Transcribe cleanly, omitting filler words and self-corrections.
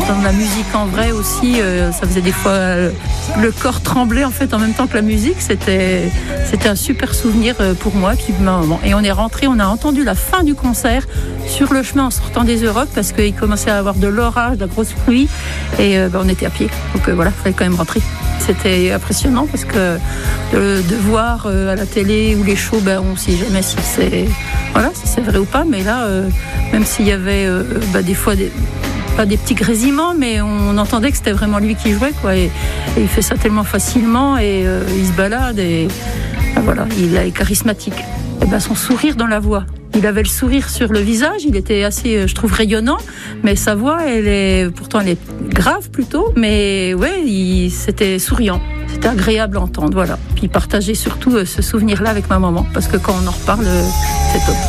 d'entendre la musique en vrai aussi, ça faisait des fois le corps trembler en fait en même temps que la musique. C'était un super souvenir pour moi. Puis, et on est rentré, on a entendu la fin du concert sur le chemin en sortant des Europe parce qu'il commençait à avoir de l'orage, de la grosse pluie, et on était à pied. Donc voilà, il fallait quand même rentrer. C'était impressionnant parce que de voir à la télé ou les shows, on ne sait jamais si c'est vrai ou pas. Mais là, même s'il y avait des fois pas des petits grésillements, mais on entendait que c'était vraiment lui qui jouait, quoi. Et il fait ça tellement facilement et il se balade et voilà, il est charismatique. Et son sourire dans la voix. Il avait le sourire sur le visage, il était assez, je trouve, rayonnant, mais sa voix, elle est grave plutôt, mais ouais, c'était souriant. C'était agréable à entendre, voilà. Puis partager surtout ce souvenir-là avec ma maman, parce que quand on en reparle, c'est top.